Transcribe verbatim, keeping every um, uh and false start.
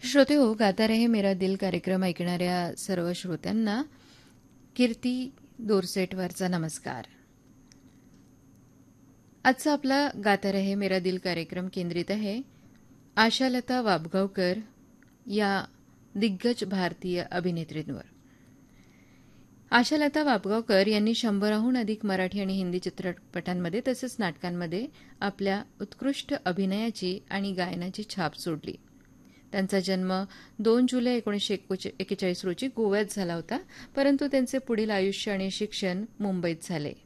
श्रोते हो, गाता रहे मेरा दिल कार्यक्रम ऐकणाऱ्या सर्व श्रोत्यांना कीर्ती दोरसेटवरचा नमस्कार. आजचा आपला गाता रहे मेरा दिल कार्यक्रम केंद्रित आहे आशालता वाबगावकर या दिग्गज भारतीय अभिनेत्रींवर. आशालता वाबगावकर यांनी शंभराहून अधिक मराठी आणि हिंदी चित्रपटांमध्ये तसेच नाटकांमध्ये आपल्या उत्कृष्ट अभिनयाची आणि गायनाची छाप सोडली. त्यांचा जन्म दोन जुलै एकोणीसशे एक्केचाळीस रोजी गोव्यात झाला होता, परंतु त्यांचे पुढील आयुष्य आणि शिक्षण मुंबईत झाले.